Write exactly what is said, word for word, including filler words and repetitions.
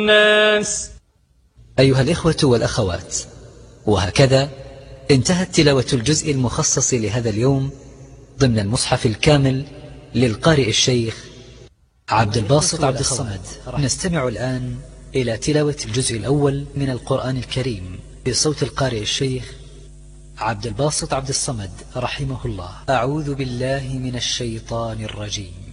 الناس. أيها الإخوة والأخوات، وهكذا انتهت تلاوة الجزء المخصص لهذا اليوم ضمن المصحف الكامل للقارئ الشيخ عبد الباسط عبد الصمد. نستمع الآن إلى تلاوة الجزء الأول من القرآن الكريم بصوت القارئ الشيخ عبد الباسط عبد الصمد رحمه الله. أعوذ بالله من الشيطان الرجيم.